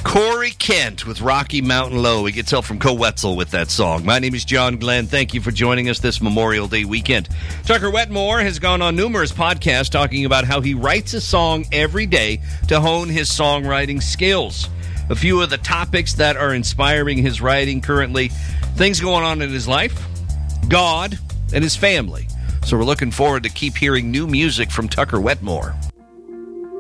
Corey Kent with Rocky Mountain Low. We get help from Co Wetzel with that song. My name is John Glenn. Thank you for joining us this Memorial Day weekend. Tucker Wetmore has gone on numerous podcasts talking about how he writes a song every day to hone his songwriting skills. A few of the topics that are inspiring his writing currently: things going on in his life, God, and his family. So we're looking forward to keep hearing new music from Tucker Wetmore.